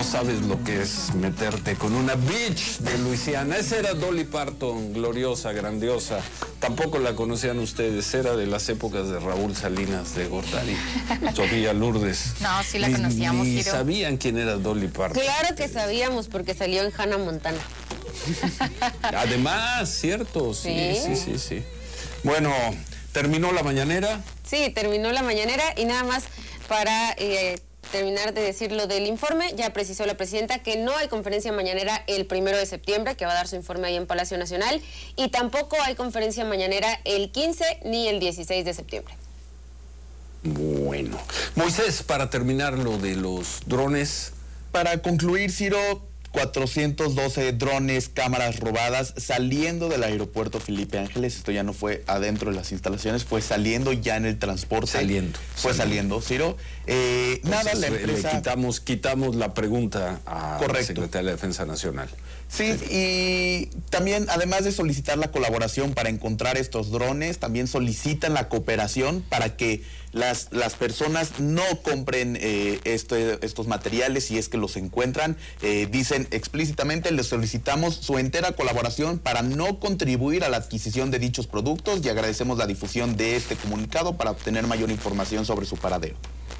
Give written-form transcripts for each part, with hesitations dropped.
no sabes lo que es meterte con una bitch de Luisiana. Esa era Dolly Parton, gloriosa, grandiosa. Tampoco la conocían ustedes, era de las épocas de Raúl Salinas de Gortari, Sofía Lourdes. No, sí la conocíamos, ni Ciro. sabían quién era Dolly Parton. Claro que sabíamos, porque salió en Hannah Montana. Además, cierto, sí. Bueno, ¿terminó la mañanera? Sí, terminó la mañanera y nada más para terminar de decir lo del informe, ya precisó la presidenta que no hay conferencia mañanera el 1 de septiembre, que va a dar su informe ahí en Palacio Nacional, y tampoco hay conferencia mañanera el 15 ni el 16 de septiembre. Bueno. Moisés, para terminar lo de los drones. Para concluir, Ciro, 412 drones, cámaras robadas saliendo del aeropuerto Felipe Ángeles. Esto ya no fue adentro de las instalaciones, fue saliendo ya en el transporte. Fue saliendo, Ciro. Nada, la empresa... Le quitamos la pregunta a la Secretaría de Defensa Nacional. Sí, y también, además de solicitar la colaboración para encontrar estos drones, también solicitan la cooperación para que las personas no compren estos materiales si es que los encuentran. Dicen explícitamente, les solicitamos su entera colaboración para no contribuir a la adquisición de dichos productos y agradecemos la difusión de este comunicado para obtener mayor información sobre su paradero.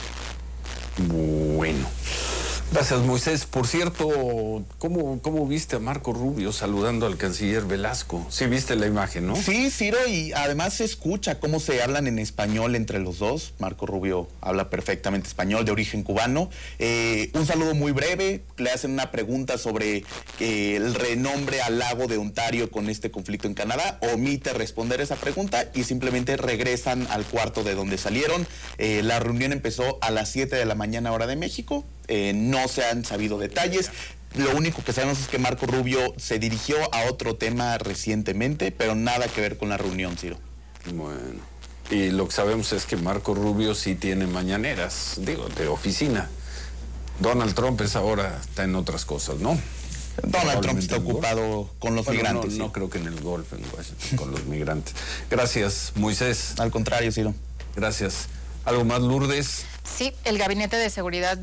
Bueno. Gracias, Moisés. Por cierto, ¿cómo viste a Marco Rubio saludando al canciller Velasco? Sí viste la imagen, ¿no? Sí, Ciro, y además se escucha cómo se hablan en español entre los dos. Marco Rubio habla perfectamente español, de origen cubano. Un saludo muy breve, le hacen una pregunta sobre el renombre al lago de Ontario con este conflicto en Canadá. Omite responder esa pregunta y simplemente regresan al cuarto de donde salieron. La reunión empezó a las 7 de la mañana hora de México. No se han sabido detalles. Lo único que sabemos es que Marco Rubio se dirigió a otro tema recientemente, pero nada que ver con la reunión, Ciro. Bueno, y lo que sabemos es que Marco Rubio sí tiene mañaneras, digo, de oficina. Donald Trump está en otras cosas, ¿no? Donald Trump está ocupado con los migrantes. No creo que en el golf, en Washington, con los migrantes. Gracias, Moisés. Al contrario, Ciro. Gracias. ¿Algo más, Lourdes? Sí, el Gabinete de Seguridad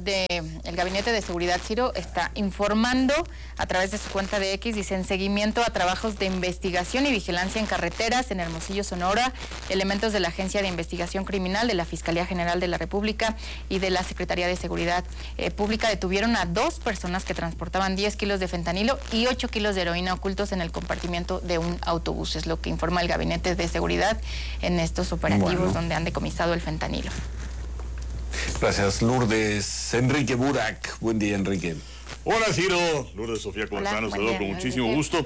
Ciro está informando a través de su cuenta de X, dice, en seguimiento a trabajos de investigación y vigilancia en carreteras en Hermosillo, Sonora, elementos de la Agencia de Investigación Criminal de la Fiscalía General de la República y de la Secretaría de Seguridad Pública detuvieron a 2 personas que transportaban 10 kilos de fentanilo y 8 kilos de heroína ocultos en el compartimiento de un autobús. Es lo que informa el Gabinete de Seguridad en estos operativos donde han decomisado el fentanilo. Gracias, Lourdes. Enrique Burak. Buen día, Enrique. Hola, Ciro. Lourdes, Sofía, ¿cómo están? Los saludo con muchísimo gusto.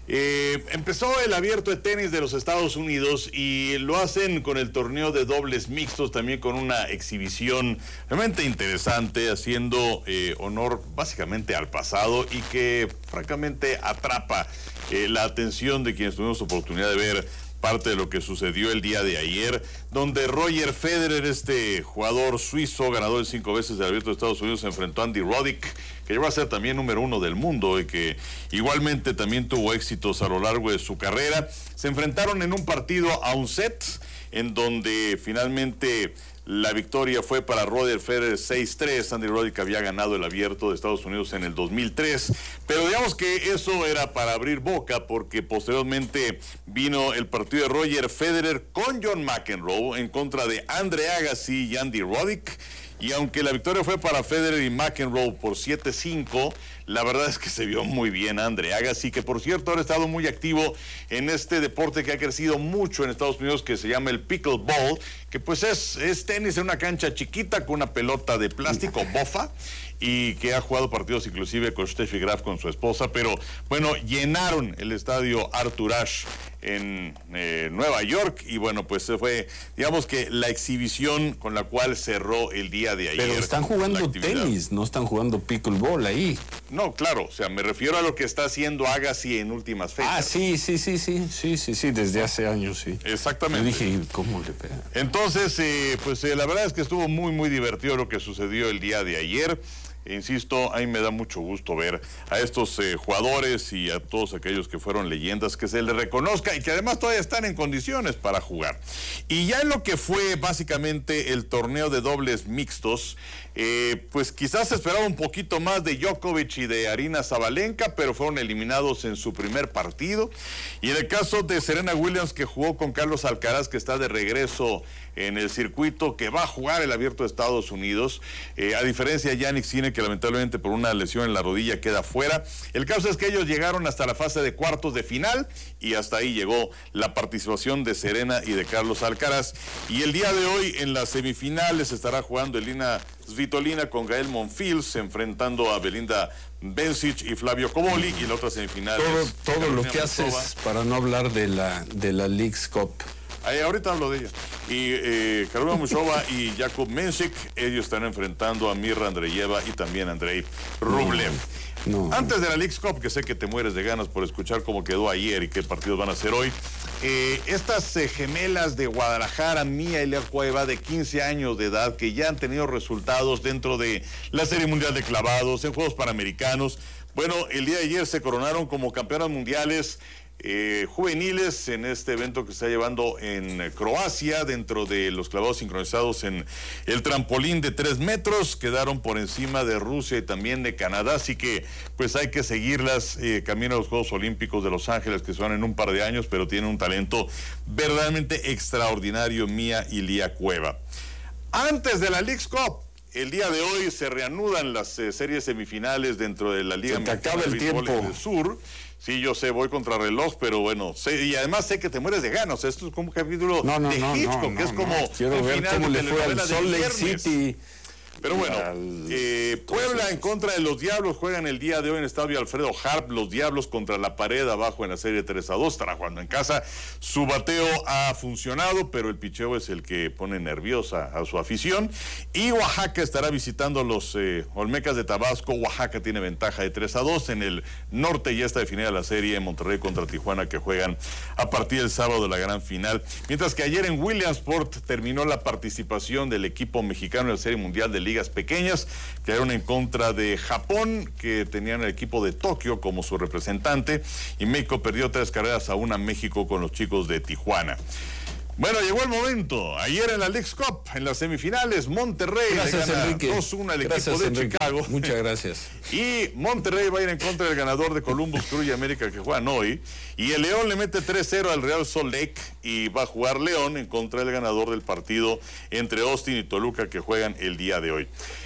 Empezó el Abierto de Tenis de los Estados Unidos y lo hacen con el torneo de dobles mixtos, también con una exhibición realmente interesante, haciendo honor básicamente al pasado y que francamente atrapa la atención de quienes tuvimos oportunidad de ver parte de lo que sucedió el día de ayer, donde Roger Federer, este jugador suizo, ganador de 5 veces del Abierto de Estados Unidos, se enfrentó a Andy Roddick, que llegó a ser también número 1 del mundo y que igualmente también tuvo éxitos a lo largo de su carrera. Se enfrentaron en un partido a un set, en donde finalmente la victoria fue para Roger Federer 6-3. Andy Roddick había ganado el Abierto de Estados Unidos en el 2003. Pero digamos que eso era para abrir boca, porque posteriormente vino el partido de Roger Federer con John McEnroe en contra de Andre Agassi y Andy Roddick. Y aunque la victoria fue para Federer y McEnroe por 7-5, la verdad es que se vio muy bien Andre Agassi, que por cierto ahora ha estado muy activo en este deporte que ha crecido mucho en Estados Unidos, que se llama el pickleball, que pues es tenis en una cancha chiquita con una pelota de plástico bofa, y que ha jugado partidos inclusive con Steffi Graf, con su esposa. Pero bueno, llenaron el estadio Arthur Ashe en Nueva York, y bueno, pues se fue, digamos que la exhibición con la cual cerró el día de ayer. Pero están jugando tenis, no están jugando pickleball ahí. No, claro, o sea, me refiero a lo que está haciendo Agassi en últimas fechas. Ah, sí, desde hace años, sí. Exactamente. Yo dije, ¿cómo le pega? Entonces, la verdad es que estuvo muy, muy divertido lo que sucedió el día de ayer. insisto, a mí me da mucho gusto ver a estos jugadores y a todos aquellos que fueron leyendas, que se les reconozca y que además todavía están en condiciones para jugar. Y ya en lo que fue básicamente el torneo de dobles mixtos, pues quizás se esperaba un poquito más de Djokovic y de Aryna Sabalenka, pero fueron eliminados en su primer partido. Y en el caso de Serena Williams, que jugó con Carlos Alcaraz, que está de regreso en el circuito, que va a jugar el Abierto de Estados Unidos, a diferencia de Jannik Sinner, que lamentablemente por una lesión en la rodilla queda fuera. El caso es que ellos llegaron hasta la fase de cuartos de final y hasta ahí llegó la participación de Serena y de Carlos Alcaraz. Y el día de hoy en las semifinales estará jugando Elina Svitolina con Gael Monfils, enfrentando a Belinda Bencic y Flavio Cobolli, y la otra semifinal. Todo lo que haces para no hablar de la Leagues Cup. Ahorita hablo de ella. Y Karolina Muchova y Jakub Mensik, ellos están enfrentando a Mirra Andreeva y también a Andrei Rublev. Antes de la Leagues Cup, que sé que te mueres de ganas por escuchar cómo quedó ayer y qué partidos van a hacer hoy, estas gemelas de Guadalajara, Mía y Lea Cueva, de 15 años de edad, que ya han tenido resultados dentro de la Serie Mundial de Clavados, en Juegos Panamericanos. Bueno, el día de ayer se coronaron como campeonas mundiales juveniles en este evento que se está llevando en Croacia, dentro de los clavados sincronizados en el trampolín de 3 metros. Quedaron por encima de Rusia y también de Canadá, así que pues hay que seguirlas camino a los Juegos Olímpicos de Los Ángeles, que se van en un par de años, pero tienen un talento verdaderamente extraordinario, Mía y Lea Cueva. Antes de la Leagues Cup, el día de hoy se reanudan las series semifinales dentro de la Liga Mexicana de Béisbol del Sur. Sí, yo sé, voy contra reloj, pero bueno, y además sé que te mueres de ganas. Esto es como un capítulo de Hitchcock, que es como quiero ver cómo le fue al Salt Lake City. Pero bueno, Puebla en contra de los Diablos juegan el día de hoy en el estadio Alfredo Harp. Los Diablos contra la pared abajo en la serie 3-2. Estará jugando en casa. Su bateo ha funcionado, pero el picheo es el que pone nerviosa a su afición. Y Oaxaca estará visitando los Olmecas de Tabasco. Oaxaca tiene ventaja de 3-2. En el norte ya está definida la serie Monterrey contra Tijuana, que juegan a partir del sábado de la gran final. Mientras que ayer en Williamsport terminó la participación del equipo mexicano en la Serie Mundial de Ligas Pequeñas, que eran en contra de Japón, que tenían el equipo de Tokio como su representante, y México perdió 3-1 a México con los chicos de Tijuana. Bueno, llegó el momento. Ayer en la Leagues Cup, en las semifinales, Monterrey le gana 2-1 al equipo de Chicago. Muchas gracias. Y Monterrey va a ir en contra del ganador de Columbus Crew y América, que juegan hoy. Y el León le mete 3-0 al Real Salt Lake, y va a jugar León en contra del ganador del partido entre Austin y Toluca, que juegan el día de hoy.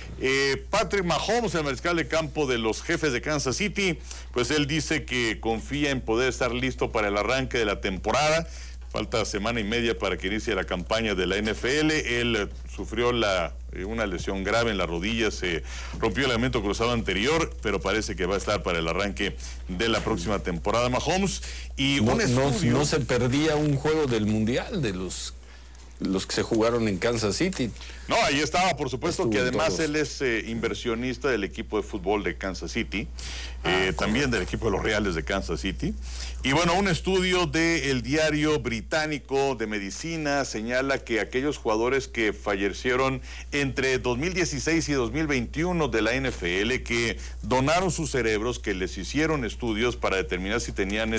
Patrick Mahomes, el mariscal de campo de los Jefes de Kansas City, pues él dice que confía en poder estar listo para el arranque de la temporada. Falta semana y media para que inicie la campaña de la NFL. Él sufrió una lesión grave en la rodilla, se rompió el ligamento cruzado anterior, pero parece que va a estar para el arranque de la próxima temporada Mahomes. Y no se perdía un juego del Mundial de los que se jugaron en Kansas City. No, ahí estaba, por supuesto, que además él es inversionista del equipo de fútbol de Kansas City, también del equipo de los Reales de Kansas City. Y bueno, un estudio del diario británico de medicina señala que aquellos jugadores que fallecieron entre 2016 y 2021 de la NFL, que donaron sus cerebros, que les hicieron estudios para determinar si tenían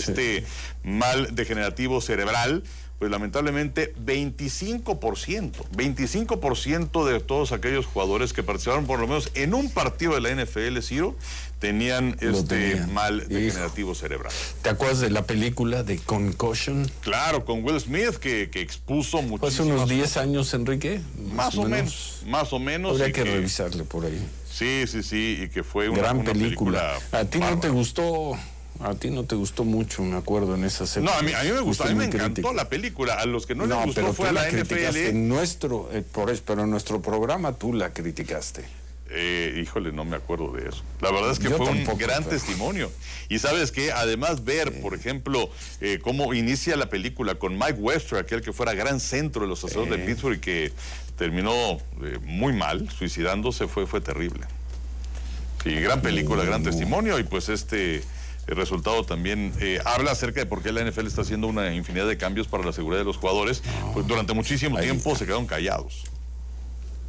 mal degenerativo cerebral, pues lamentablemente 25% de todos aquellos jugadores que participaron por lo menos en un partido de la NFL, Ciro, tenían mal degenerativo cerebral. ¿Te acuerdas de la película de Concussion? Claro, con Will Smith, que expuso muchísimo. Hace unos 10 años, Enrique. Más o menos. Habría que revisarle por ahí. Sí, y que fue una gran película. ¿A ti no te gustó? A ti no te gustó mucho, me acuerdo, en esa serie. No, a mí me gustó, a mí me encantó la película. A los que no les gustó fue a la NFL. Pero en nuestro programa tú la criticaste. Híjole, no me acuerdo de eso. La verdad es que fue un gran testimonio. Y sabes que además ver, por ejemplo, cómo inicia la película con Mike Webster, aquel que fuera gran centro de los Aceros de Pittsburgh y que terminó muy mal, suicidándose, fue terrible. Sí, gran película, gran testimonio, y pues el resultado también habla acerca de por qué la NFL está haciendo una infinidad de cambios para la seguridad de los jugadores. Pues durante muchísimo tiempo se quedaron callados.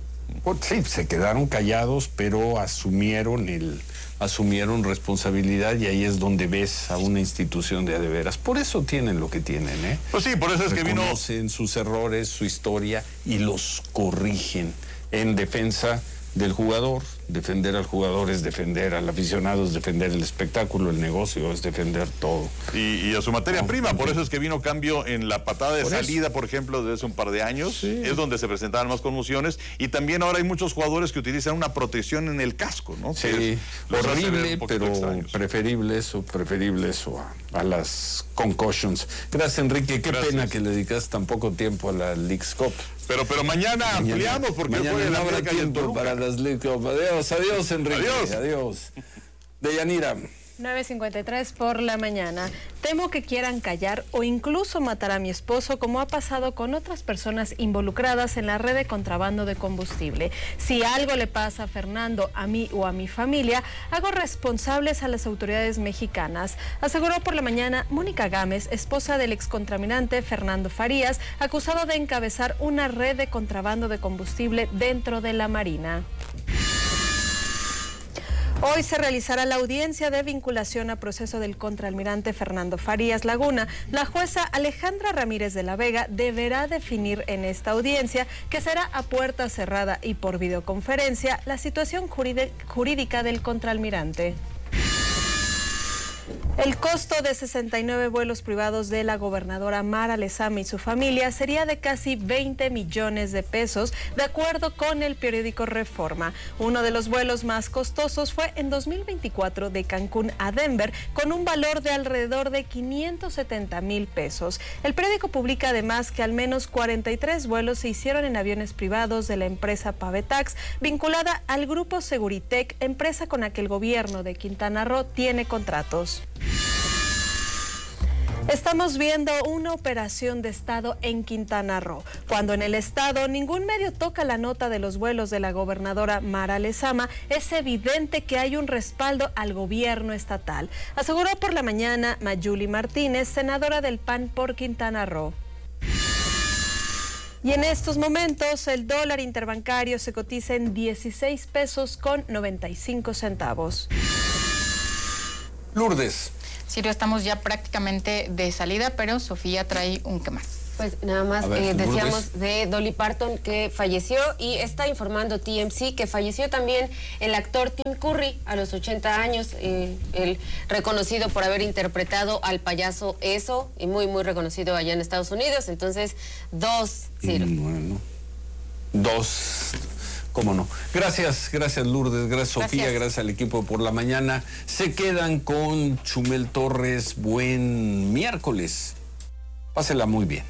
Pues sí, se quedaron callados, pero asumieron responsabilidad, y ahí es donde ves a una institución de veras. Por eso tienen lo que tienen, ¿eh? Pues sí, por eso es que vino... Reconocen sus errores, su historia, y los corrigen en defensa del jugador. Defender al jugador es defender al aficionado, es defender el espectáculo, el negocio, es defender todo. Y a su materia prima, por eso es que vino cambio en la patada de salida, por ejemplo, desde hace un par de años, sí. Es donde se presentaban más conmociones, y también ahora hay muchos jugadores que utilizan una protección en el casco, ¿no? Sí, horrible, pero preferible eso a las concussions. Gracias, Enrique, qué pena que le dedicas tan poco tiempo a la Leagues Cup. Pero mañana ampliamos, porque mañana no habrá tiempo para las Leagues Cup. Adiós, Enrique. Adiós. Deyanira. 9:53 por la mañana. Temo que quieran callar o incluso matar a mi esposo, como ha pasado con otras personas involucradas en la red de contrabando de combustible. Si algo le pasa a Fernando, a mí o a mi familia, hago responsables a las autoridades mexicanas, aseguró por la mañana Mónica Gámez, esposa del excontaminante Fernando Farías, acusado de encabezar una red de contrabando de combustible dentro de la Marina. Hoy se realizará la audiencia de vinculación a proceso del contraalmirante Fernando Farías Laguna. La jueza Alejandra Ramírez de la Vega deberá definir en esta audiencia, que será a puerta cerrada y por videoconferencia, la situación jurídica del contraalmirante. El costo de 69 vuelos privados de la gobernadora Mara Lezama y su familia sería de casi 20 millones de pesos, de acuerdo con el periódico Reforma. Uno de los vuelos más costosos fue en 2024 de Cancún a Denver, con un valor de alrededor de 570,000 pesos. El periódico publica además que al menos 43 vuelos se hicieron en aviones privados de la empresa Pavetax, vinculada al grupo Seguritech, empresa con la que el gobierno de Quintana Roo tiene contratos. Estamos viendo una operación de Estado en Quintana Roo. Cuando en el Estado ningún medio toca la nota de los vuelos de la gobernadora Mara Lezama, es evidente que hay un respaldo al gobierno estatal, aseguró por la mañana Mayuli Martínez, senadora del PAN por Quintana Roo. Y en estos momentos el dólar interbancario se cotiza en 16 pesos con 95 centavos. Lourdes. Ciro, estamos ya prácticamente de salida, pero Sofía trae un qué más. Pues nada más decíamos de Dolly Parton, que falleció, y está informando TMZ que falleció también el actor Tim Curry a los 80 años, el reconocido por haber interpretado al payaso Eso, y muy reconocido allá en Estados Unidos. Entonces, Ciro. Bueno, cómo no. Gracias Lourdes, gracias Sofía, gracias al equipo por la mañana. Se quedan con Chumel Torres. Buen miércoles. Pásela muy bien.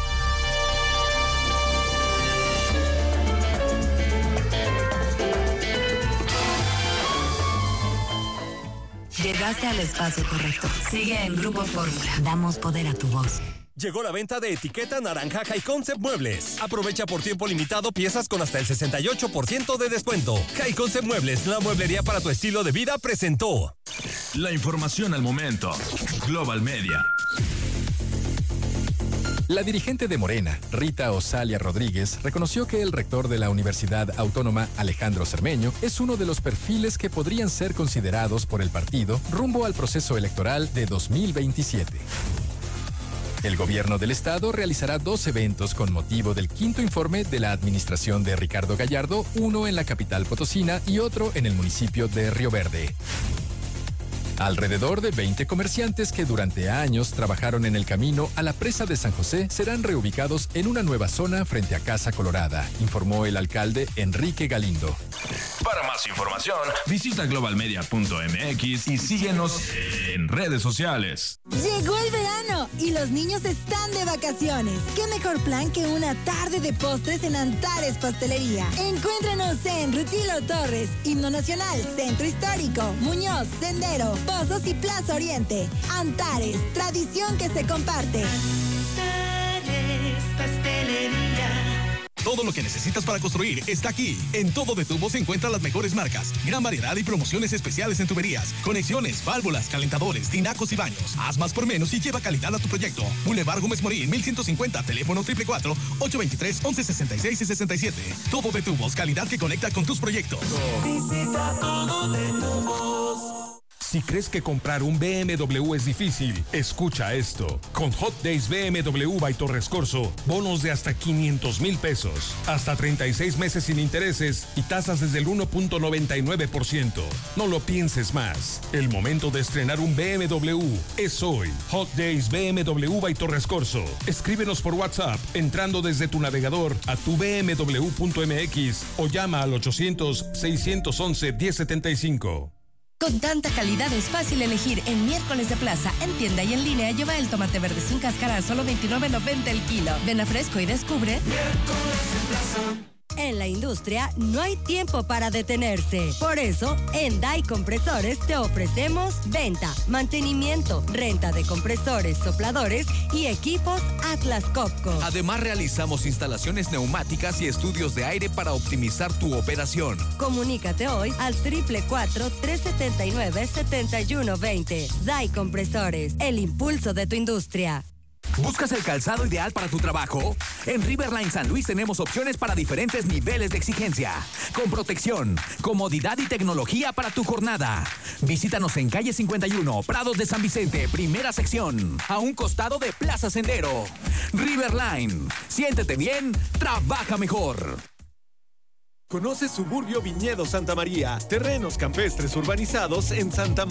Llegaste al espacio correcto. Sigue en Grupo Fórmula. Damos poder a tu voz. Llegó la venta de etiqueta naranja High Concept Muebles. Aprovecha por tiempo limitado piezas con hasta el 68% de descuento. High Concept Muebles, la mueblería para tu estilo de vida, presentó. La información al momento. Global Media. La dirigente de Morena, Rita Osalia Rodríguez, reconoció que el rector de la Universidad Autónoma, Alejandro Cermeño, es uno de los perfiles que podrían ser considerados por el partido rumbo al proceso electoral de 2027. El gobierno del estado realizará 2 eventos con motivo del 5º informe de la administración de Ricardo Gallardo, uno en la capital potosina y otro en el municipio de Río Verde. Alrededor de 20 comerciantes que durante años trabajaron en el camino a la presa de San José serán reubicados en una nueva zona frente a Casa Colorada, informó el alcalde Enrique Galindo. Para más información, visita globalmedia.mx y síguenos en redes sociales. Llegó el verano y los niños están de vacaciones. ¿Qué mejor plan que una tarde de postres en Antares Pastelería? Encuéntranos en Rutilo Torres, Himno Nacional, Centro Histórico, Muñoz, Sendero, Pozos y Plaza Oriente. Antares, tradición que se comparte. Antares Pastelería. Todo lo que necesitas para construir está aquí. En Todo de Tubos encuentras las mejores marcas, gran variedad y promociones especiales en tuberías, conexiones, válvulas, calentadores, tinacos y baños. Haz más por menos y lleva calidad a tu proyecto. Boulevard Gómez Morín, 1150, teléfono 444-823-1166 y 67. Todo de Tubos, calidad que conecta con tus proyectos. Visita Todo de Tubos. Si crees que comprar un BMW es difícil, escucha esto. Con Hot Days BMW by Torres Corso, bonos de hasta 500,000 pesos, hasta 36 meses sin intereses y tasas desde el 1.99%. No lo pienses más. El momento de estrenar un BMW es hoy. Hot Days BMW by Torres Corso. Escríbenos por WhatsApp entrando desde tu navegador a tubmw.mx o llama al 800-611-1075. Con tanta calidad es fácil elegir. En Miércoles de Plaza, en tienda y en línea, lleva el tomate verde sin cáscara a solo $29.90 el kilo. Ven a Fresco y descubre. Miércoles de Plaza. En la industria no hay tiempo para detenerse. Por eso, en DAI Compresores te ofrecemos venta, mantenimiento, renta de compresores, sopladores y equipos Atlas Copco. Además, realizamos instalaciones neumáticas y estudios de aire para optimizar tu operación. Comunícate hoy al 444-379-7120. DAI Compresores, el impulso de tu industria. ¿Buscas el calzado ideal para tu trabajo? En Riverline San Luis tenemos opciones para diferentes niveles de exigencia, con protección, comodidad y tecnología para tu jornada. Visítanos en calle 51, Prados de San Vicente, primera sección, a un costado de Plaza Sendero. Riverline, siéntete bien, trabaja mejor. Conoce Suburbio Viñedo Santa María, terrenos campestres urbanizados en Santa María.